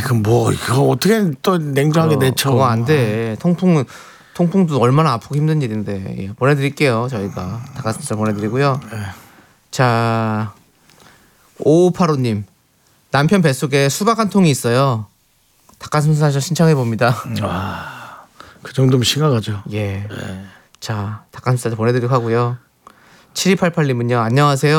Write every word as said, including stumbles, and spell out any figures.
아이 그럼 뭐 이거 어떻게 또 냉정하게 그거, 내쳐? 그거 안 돼. 통풍은 통풍도 얼마나 아프고 힘든 일인데. 예, 보내드릴게요. 저희가 닭가슴살 보내드리고요. 자, 오오팔오님 남편 뱃속에 수박 한 통이 있어요. 닭가슴살 신청해 봅니다. 와, 그 정도면 심각하죠. 예. 자, 닭가슴살 보내드리고 하고요. 칠이팔팔님은요. 안녕하세요.